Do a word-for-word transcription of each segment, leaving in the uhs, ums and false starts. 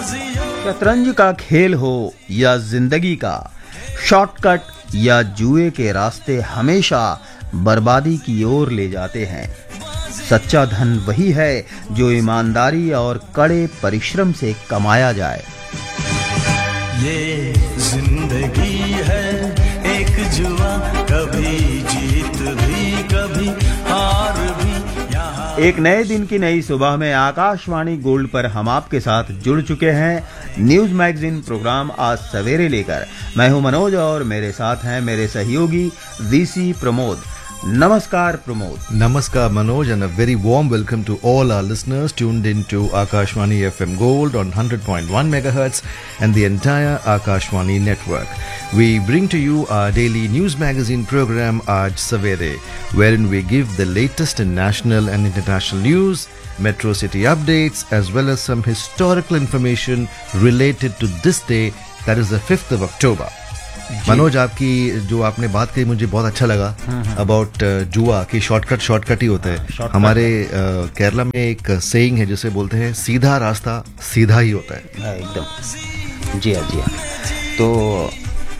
शतरंज का खेल हो या जिंदगी का, शॉर्टकट या जुए के रास्ते हमेशा बर्बादी की ओर ले जाते हैं। सच्चा धन वही है जो ईमानदारी और कड़े परिश्रम से कमाया जाए। ये जिंदगी है एक जुआ, कभी जीत भी कभी हार भी। एक नए दिन की नई सुबह में आकाशवाणी गोल्ड पर हम आपके साथ जुड़ चुके हैं न्यूज मैगजीन प्रोग्राम आज सवेरे लेकर। मैं हूं मनोज और मेरे साथ हैं मेरे सहयोगी VC Pramod. Namaskar Pramod. Namaskar Manoj, and a very warm welcome to all our listeners tuned into Akashvani F M Gold on one hundred point one megahertz and the entire Akashvani network. We bring to you our daily news magazine program Aaj Savere, wherein we give the latest in national and international news, metro city updates, as well as some historical information related to this day, that is the fifth of October. Manoj, आपकी जो आपने बात कही मुझे बहुत अच्छा लगा about जुआ की शॉर्टकट शॉर्टकट ही होता है। हमारे केरला में एक सेइंग है जिसे बोलते हैं सीधा रास्ता सीधा ही होता है। एकदम जी हाँ जी हाँ। तो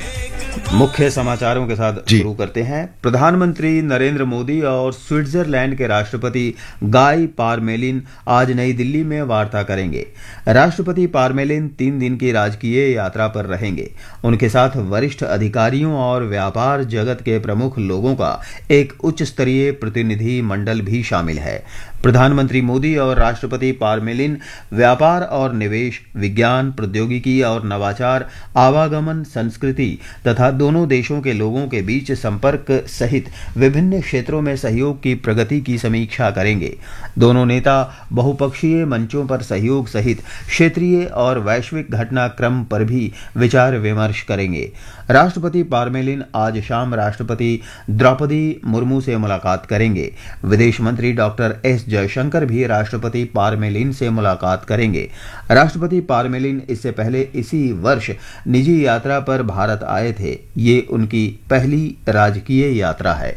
मुख्य समाचारों के साथ शुरू करते हैं। प्रधानमंत्री नरेंद्र मोदी और स्विट्जरलैंड के राष्ट्रपति गाई पारमेलिन आज नई दिल्ली में वार्ता करेंगे। राष्ट्रपति पारमेलिन तीन दिन की राजकीय यात्रा पर रहेंगे। उनके साथ वरिष्ठ अधिकारियों और व्यापार जगत के प्रमुख लोगों का एक उच्च स्तरीय प्रतिनिधि मंडल भी शामिल है। प्रधानमंत्री मोदी और राष्ट्रपति पारमेलिन व्यापार और निवेश, विज्ञान, प्रौद्योगिकी और नवाचार, आवागमन, संस्कृति तथा दोनों देशों के लोगों के बीच संपर्क सहित विभिन्न क्षेत्रों में सहयोग की प्रगति की समीक्षा करेंगे। दोनों नेता बहुपक्षीय मंचों पर सहयोग सहित क्षेत्रीय और वैश्विक घटनाक्रम पर भी विचार विमर्श करेंगे। राष्ट्रपति पारमेलिन आज शाम राष्ट्रपति द्रौपदी मुर्मू से मुलाकात करेंगे। विदेश मंत्री डॉक्टर एस जयशंकर भी राष्ट्रपति पारमेलिन से मुलाकात करेंगे। राष्ट्रपति पारमेलिन इससे पहले इसी वर्ष निजी यात्रा पर भारत आए थे। ये उनकी पहली राजकीय यात्रा है।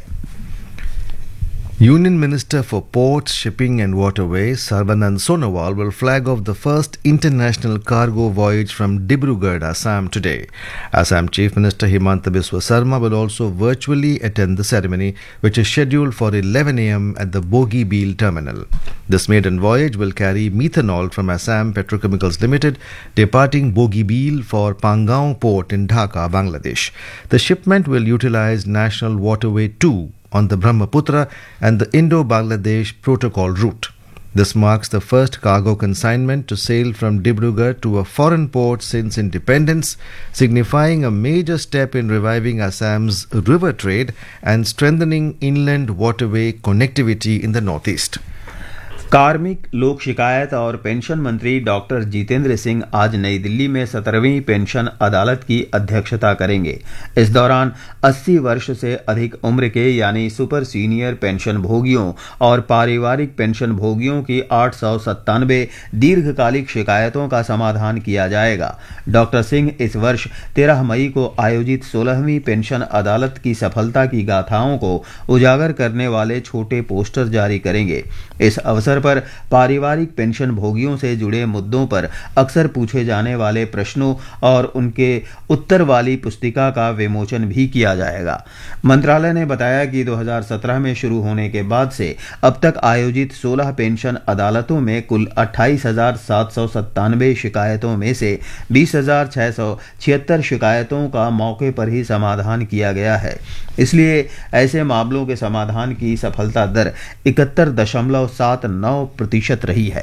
Union Minister for Ports, Shipping and Waterways, Sarbanand Sonowal, will flag off the first international cargo voyage from Dibrugarh, Assam today. Assam Chief Minister Himanta Biswa Sarma will also virtually attend the ceremony, which is scheduled for eleven a m at the Bogibeel terminal. This maiden voyage will carry methanol from Assam Petrochemicals Limited, departing Bogibeel for Pangaon Port in Dhaka, Bangladesh. The shipment will utilize National Waterway two on the Brahmaputra and the Indo-Bangladesh Protocol route. This marks the first cargo consignment to sail from Dibrugarh to a foreign port since independence, signifying a major step in reviving Assam's river trade and strengthening inland waterway connectivity in the northeast. कार्मिक, लोक शिकायत और pension मंत्री doctor Jitendra Singh आज नई दिल्ली में सत्रहवीं pension अदालत की अध्यक्षता करेंगे। इस दौरान अस्सी वर्ष से अधिक उम्र के यानी सुपर सीनियर पेंशन भोगियों और पारिवारिक पेंशन भोगियों की आठ सौ सत्तानवे दीर्घकालिक शिकायतों का समाधान किया जाएगा। डॉक्टर सिंह इस वर्ष तेरह मई को आयोजित सोलहवीं पेंशन अदालत की सफलता की गाथाओं को उजागर करने वाले छोटे पोस्टर जारी करेंगे। इस अवसर पर पारिवारिक पेंशन भोगियों से जुड़े मुद्दों पर अक्सर पूछे जाने वाले प्रश्नों और उनके उत्तर वाली पुस्तिका का विमोचन भी किया जाएगा। मंत्रालय ने बताया कि दो हज़ार सत्रह में शुरू होने के बाद से अब तक आयोजित सोलह पेंशन अदालतों में कुल अट्ठाईस हजार सात सौ सत्तानवे शिकायतों में से बीस हजार छह सौ छिहत्तर शिकायतों का मौके पर ही समाधान किया गया है। इसलिए ऐसे मामलों के समाधान की सफलता दर इकहत्तर दशमलव सात नौ प्रतिशत रही है।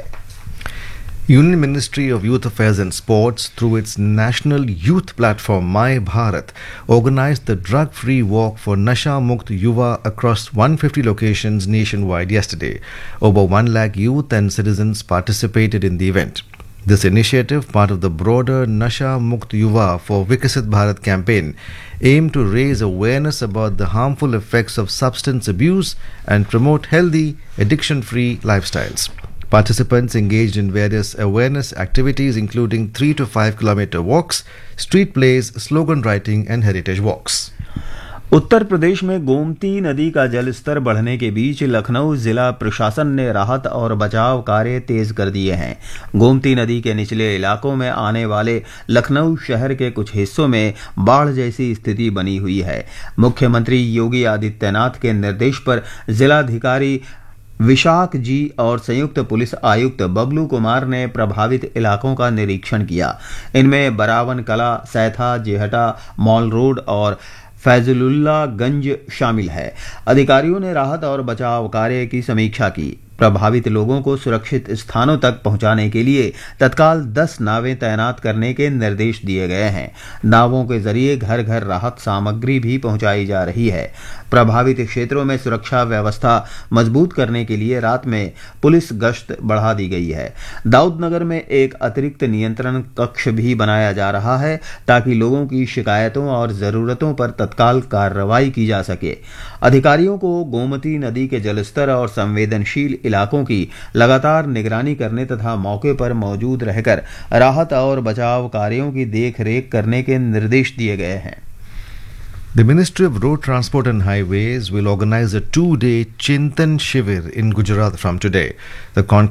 Union Ministry of Youth Affairs and Sports, through its national youth platform My Bharat, organized the drug-free walk for Nasha Mukt Yuva across one hundred fifty locations nationwide yesterday. Over one lakh youth and citizens participated in the event. This initiative, part of the broader Nasha Mukt Yuva for Vikasit Bharat campaign, aimed to raise awareness about the harmful effects of substance abuse and promote healthy, addiction-free lifestyles. Participants engaged in various awareness activities including three to five kilometer walks, street plays, slogan writing and heritage walks. Uttar Pradesh में गोमती नदी का जलस्तर बढ़ने के बीच लखनऊ जिला प्रशासन ने राहत और बचाव कार्य तेज कर दिए हैं। गोमती नदी के निचले इलाकों में आने वाले लखनऊ शहर के कुछ हिस्सों में बाढ़ जैसी स्थिति बनी हुई है। मुख्यमंत्री योगी आदित्यनाथ के निर्देश पर जिलाधिकारी विशाख जी और संयुक्त पुलिस आयुक्त बबलू कुमार ने प्रभावित इलाकों का निरीक्षण किया। इनमें बरावन कला, सैथा, जेहटा, मॉल रोड और फैजुलुल्लाहगंज शामिल है। अधिकारियों ने राहत और बचाव कार्य की समीक्षा की। प्रभावित लोगों को सुरक्षित स्थानों तक पहुंचाने के लिए तत्काल दस नावें तैनात करने के निर्देश दिए गए हैं। नावों के जरिए घर घर राहत सामग्री भी पहुंचाई जा रही है। प्रभावित क्षेत्रों में सुरक्षा व्यवस्था मजबूत करने के लिए रात में पुलिस गश्त बढ़ा दी गई है। दाऊदनगर में एक अतिरिक्त नियंत्रण कक्ष भी बनाया जा रहा है ताकि लोगों की शिकायतों और जरूरतों पर तत्काल कार्रवाई की जा सके। अधिकारियों को गोमती नदी के जलस्तर और संवेदनशील इलाकों की लगातार निगरानी करने तथा मौके पर मौजूद रहकर राहत और बचाव कार्यों की देख-रेख करने के निर्देश दिए गए हैं। The Ministry of Road Transport and Highways will organize a two-day Chintan Shivir in Gujarat from today. The con-